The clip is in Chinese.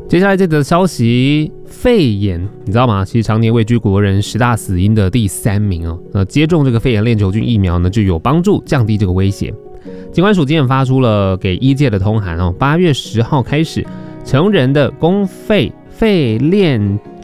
接下来这则消息，肺炎你知道吗？其实常年位居国人10大死因的第3名哦。接种这个肺炎链球菌疫苗呢，就有帮助降低这个威胁。疾管署今天发出了给医界的通函哦，8月10号开始，成人的公费肺链